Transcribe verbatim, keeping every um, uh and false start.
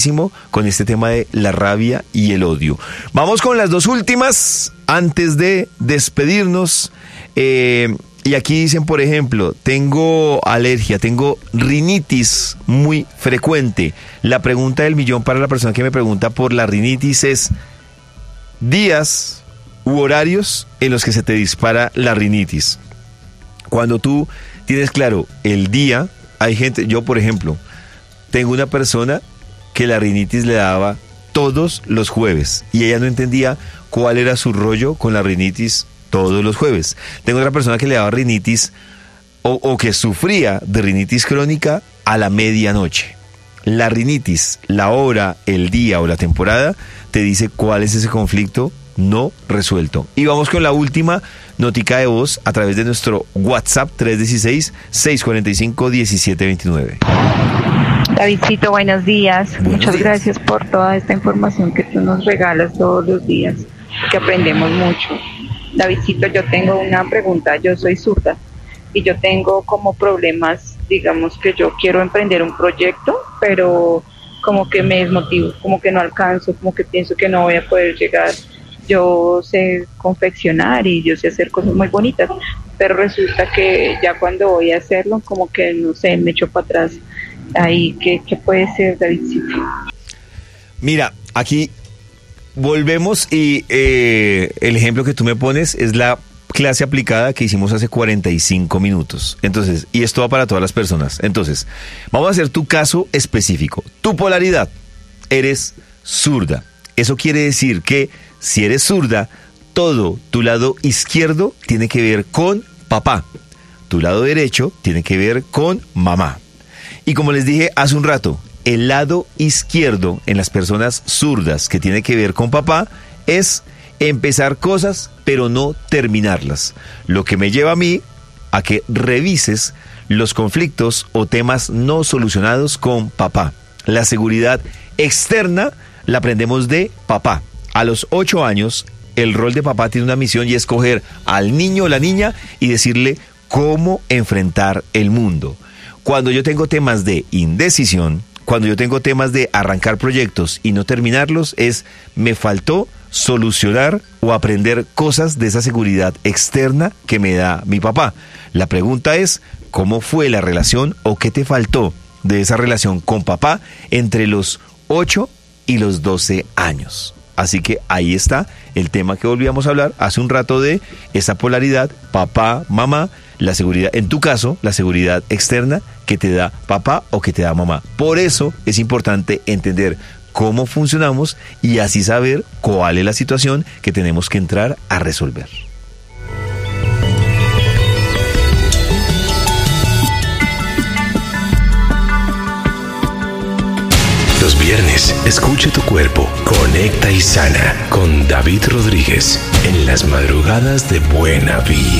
con este tema de la rabia y el odio. Vamos con las dos últimas antes de despedirnos. Eh, y aquí dicen, por ejemplo, tengo alergia, tengo rinitis muy frecuente. La pregunta del millón para la persona que me pregunta por la rinitis es: días u horarios en los que se te dispara la rinitis. Cuando tú tienes claro el día, hay gente, yo por ejemplo, tengo una persona que la rinitis le daba todos los jueves y ella no entendía cuál era su rollo con la rinitis todos los jueves. Tengo otra persona que le daba rinitis o, o que sufría de rinitis crónica a la medianoche. La rinitis, la hora, el día o la temporada te dice cuál es ese conflicto no resuelto. Y vamos con la última notica de voz a través de nuestro WhatsApp tres uno seis, seis cuatro cinco, uno siete dos nueve. Davidcito, buenos días. Buenos Muchas días. Gracias por toda esta información que tú nos regalas todos los días, que aprendemos mucho. Davidcito, yo tengo una pregunta. Yo soy zurda y yo tengo como problemas, digamos que yo quiero emprender un proyecto, pero como que me desmotivo, como que no alcanzo, como que pienso que no voy a poder llegar. Yo sé confeccionar y yo sé hacer cosas muy bonitas, pero resulta que ya cuando voy a hacerlo, como que no sé, me echo para atrás. Ahí, ¿qué, qué puede ser, Davidcito? Mira, aquí volvemos y eh, el ejemplo que tú me pones es la clase aplicada que hicimos hace cuarenta y cinco minutos. Entonces, y esto va para todas las personas. Entonces, vamos a hacer tu caso específico. Tu polaridad, eres zurda. Eso quiere decir que si eres zurda, todo tu lado izquierdo tiene que ver con papá. Tu lado derecho tiene que ver con mamá. Y como les dije hace un rato, el lado izquierdo en las personas zurdas que tiene que ver con papá es empezar cosas pero no terminarlas. Lo que me lleva a mí a que revises los conflictos o temas no solucionados con papá. La seguridad externa la aprendemos de papá. A los ocho años, el rol de papá tiene una misión y es coger al niño o la niña y decirle cómo enfrentar el mundo. Cuando yo tengo temas de indecisión, cuando yo tengo temas de arrancar proyectos y no terminarlos, es me faltó solucionar o aprender cosas de esa seguridad externa que me da mi papá. La pregunta es, ¿cómo fue la relación o qué te faltó de esa relación con papá entre los ocho y los doce años? Así que ahí está el tema que volvíamos a hablar hace un rato de esa polaridad, papá, mamá, la seguridad, en tu caso, la seguridad externa que te da papá o que te da mamá. Por eso es importante entender cómo funcionamos y así saber cuál es la situación que tenemos que entrar a resolver. Los viernes, escuche tu cuerpo, conecta y sana con David Rodríguez en las madrugadas de Buena Vida.